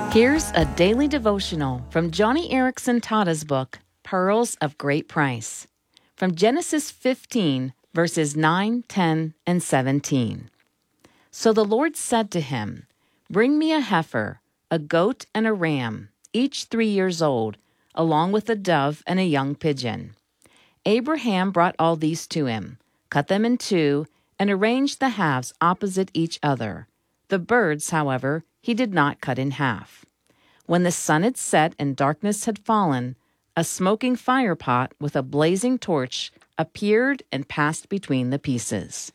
Here's a daily devotional from Joni Eareckson Tada's book, Pearls of Great Price, from Genesis 15, verses 9, 10, and 17. So the Lord said to him, "Bring me a heifer, a goat, and a ram, each 3 years old, along with a dove and a young pigeon." Abraham brought all these to him, cut them in two, and arranged the halves opposite each other. The birds, however, he did not cut in half. When the sun had set and darkness had fallen, a smoking firepot with a blazing torch appeared and passed between the pieces.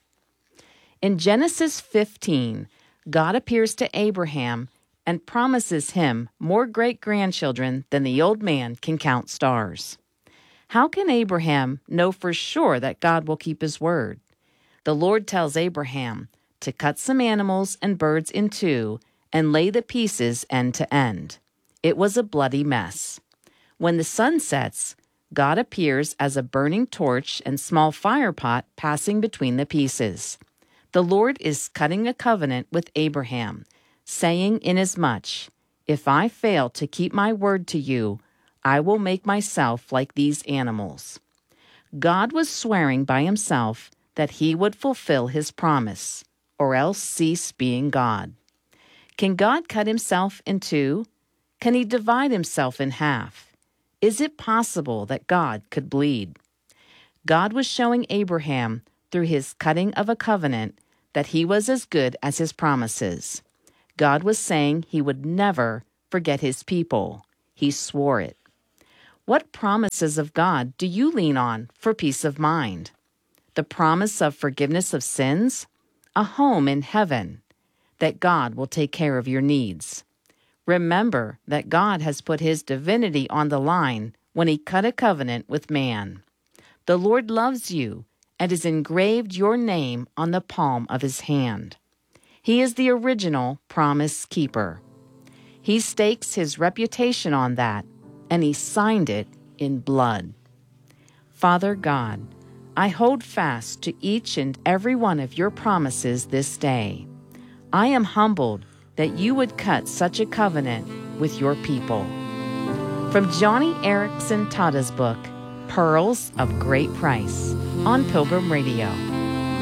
In Genesis 15, God appears to Abraham and promises him more great-grandchildren than the old man can count stars. How can Abraham know for sure that God will keep his word? The Lord tells Abraham to cut some animals and birds in two and lay the pieces end to end. It was a bloody mess. When the sun sets, God appears as a burning torch and small firepot passing between the pieces. The Lord is cutting a covenant with Abraham, saying inasmuch, "If I fail to keep my word to you, I will make myself like these animals." God was swearing by himself that he would fulfill his promise, or else cease being God. Can God cut himself in two? Can he divide himself in half? Is it possible that God could bleed? God was showing Abraham, through his cutting of a covenant, that he was as good as his promises. God was saying he would never forget his people. He swore it. What promises of God do you lean on for peace of mind? The promise of forgiveness of sins? A home in heaven? That God will take care of your needs? Remember that God has put his divinity on the line when he cut a covenant with man. The Lord loves you and has engraved your name on the palm of his hand. He is the original promise keeper. He stakes his reputation on that, and he signed it in blood. Father God, I hold fast to each and every one of your promises this day. I am humbled that you would cut such a covenant with your people. From Joni Eareckson Tada's book, Pearls of Great Price, on Pilgrim Radio.